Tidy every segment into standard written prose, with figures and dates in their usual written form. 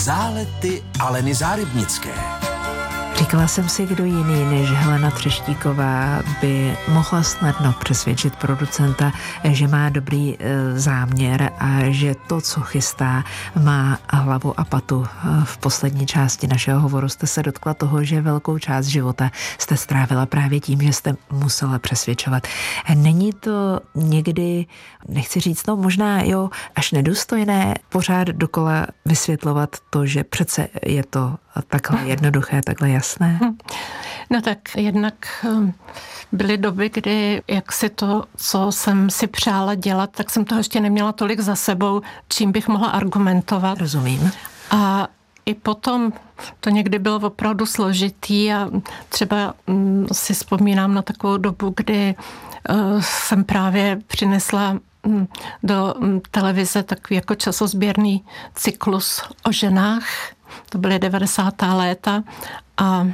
Zálety Aleny Zárybnické. Říkala jsem si, kdo jiný než Helena Třeštíková by mohla snadno přesvědčit producenta, že má dobrý záměr a že to, co chystá, má hlavu a patu. V poslední části našeho hovoru jste se dotkla toho, že velkou část života jste strávila právě tím, že jste musela přesvědčovat. Není to někdy, nechci říct, no možná jo, až nedůstojné pořád dokola vysvětlovat to, že přece je to takhle jednoduché, takhle jasné? No tak jednak byly doby, kdy jak si to, co jsem si přála dělat, tak jsem toho ještě neměla tolik za sebou, čím bych mohla argumentovat. Rozumím. A i potom to někdy bylo opravdu složitý a třeba si vzpomínám na takovou dobu, kdy jsem právě přinesla do televize takový jako časozběrný cyklus o ženách. To byly 90. léta a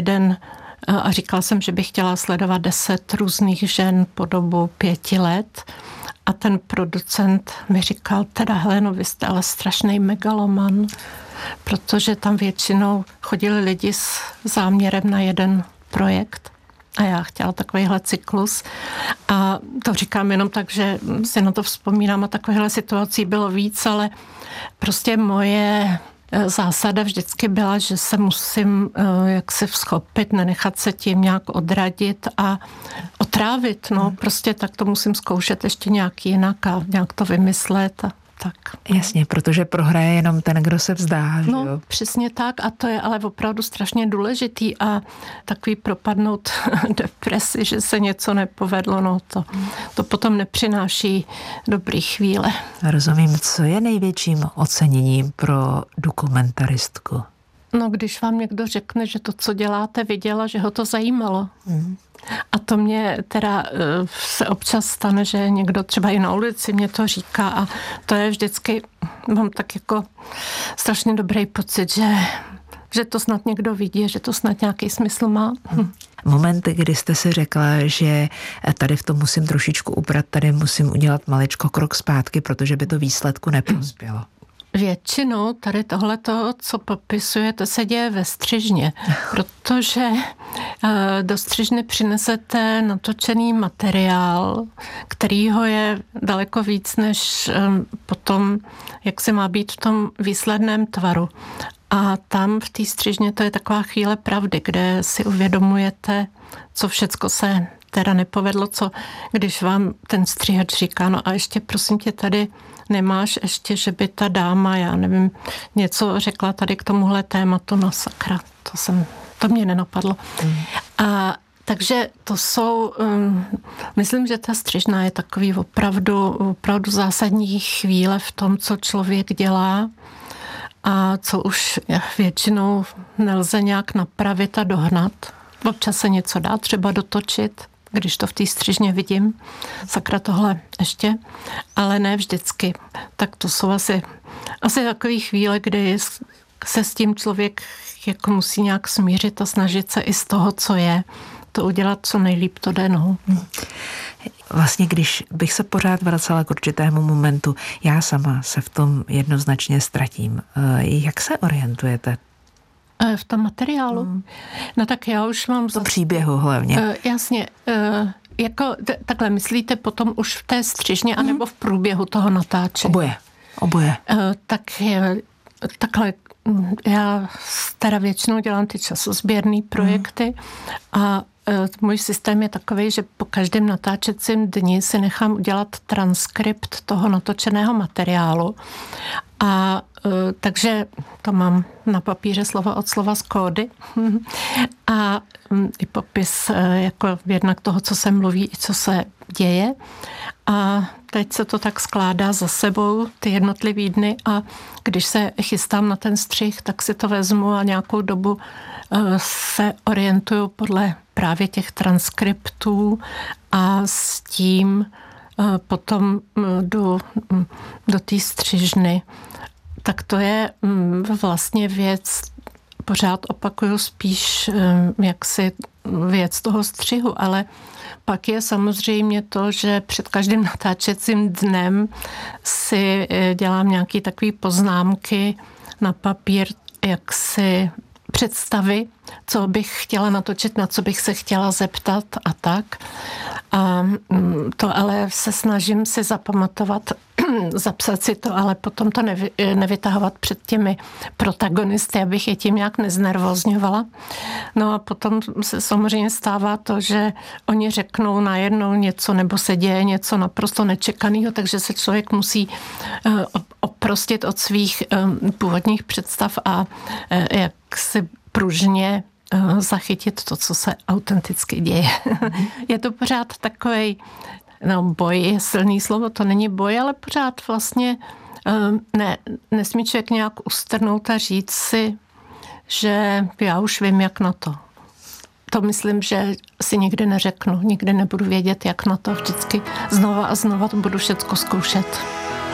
a říkala jsem, že bych chtěla sledovat 10 různých žen po dobu 5 let. A ten producent mi říkal, teda Heleno, vy jste ale strašný megaloman, protože tam většinou chodili lidi s záměrem na jeden projekt. A já chtěla takovýhle cyklus. A to říkám jenom tak, že si na to vzpomínám a takovýchhle situací bylo víc, ale prostě moje zásada vždycky byla, že se musím jaksi vzchopit, nenechat se tím nějak odradit a otrávit. No, prostě tak to musím zkoušet ještě nějak jinak a nějak to vymyslet a tak. Jasně, protože prohraje jenom ten, kdo se vzdá. No, že jo? přesně tak a to je ale opravdu strašně důležitý a takový propadnout depresi, že se něco nepovedlo, no to potom nepřináší dobrý chvíle. Rozumím, co je největším oceněním pro dokumentaristku? No, když vám někdo řekne, že to, co děláte, viděla, že ho to zajímalo. A to mě teda se občas stane, že někdo třeba i na ulici mě to říká a to je vždycky, mám tak jako strašně dobrý pocit, že to snad někdo vidí, že to snad nějaký smysl má. Moment, kdy jste si řekla, že tady v tom musím trošičku ubrat, tady musím udělat maličko krok zpátky, protože by to výsledku neprospělo. Většinou tady tohleto, co popisujete, se děje ve střižně, protože do střižny přinesete natočený materiál, kterýho je daleko víc, než potom, jak se má být v tom výsledném tvaru. A tam v té střižně to je taková chvíle pravdy, kde si uvědomujete, co všecko se teda nepovedlo, co když vám ten střihač říká, no a ještě prosím tě tady nemáš ještě, že by ta dáma, já nevím, něco řekla tady k tomuhle tématu, no sakra, to mě nenapadlo. A takže to jsou, myslím, že ta střižna je takový opravdu zásadní chvíle v tom, co člověk dělá a co už většinou nelze nějak napravit a dohnat. Občas se něco dá třeba dotočit, když to v té střižně vidím, sakra tohle ještě, ale ne vždycky. Tak to jsou asi takové chvíle, kdy se s tím člověk jako musí nějak smířit a snažit se i z toho, co je, to udělat co nejlíp to jde. No. Vlastně, když bych se pořád vracela k určitému momentu, já sama se v tom jednoznačně ztratím. Jak se orientujete? V tom materiálu? No tak já už mám... V příběhu hlavně. Jasně. Jako takhle myslíte potom už v té střižně anebo v průběhu toho natáčení? Oboje. Takhle já teda většinou dělám ty časozběrný projekty a můj systém je takový, že po každém natáčecím dni si nechám udělat transkript toho natočeného materiálu. A takže to mám na papíře slovo od slova z kódy a i popis jako jednak toho, co se mluví i co se děje. A teď se to tak skládá za sebou, ty jednotlivý dny a když se chystám na ten střih, tak si to vezmu a nějakou dobu se orientuju podle právě těch transkriptů a s tím potom jdu do té střižny. Tak to je vlastně věc, pořád opakuju spíš jaksi věc toho střihu, ale pak je samozřejmě to, že před každým natáčecím dnem si dělám nějaké takové poznámky na papír jaksi představy, co bych chtěla natočit, na co bych se chtěla zeptat a tak. A to ale se snažím si zapamatovat, zapsat si to, ale potom to nevytahovat před těmi protagonisty, abych je tím nějak neznervozňovala. No a potom se samozřejmě stává to, že oni řeknou najednou něco, nebo se děje něco naprosto nečekaného, takže se člověk musí oprostit od svých původních představ a jak si pružně zachytit to, co se autenticky děje. Je to pořád takovej, boj je silný slovo, to není boj, ale pořád vlastně nesmí člověk nějak ustrnout a říct si, že já už vím, jak na to. To myslím, že si nikdy neřeknu, nikdy nebudu vědět, jak na to. Vždycky znova a znova to budu všecko zkoušet.